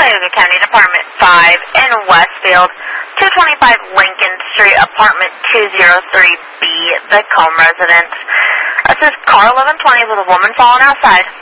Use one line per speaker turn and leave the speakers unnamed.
Cuyahoga County Department 5 in Westfield, 225 Lincoln Street, apartment 203B, the Combe residence. This is car 1120 with a woman falling outside.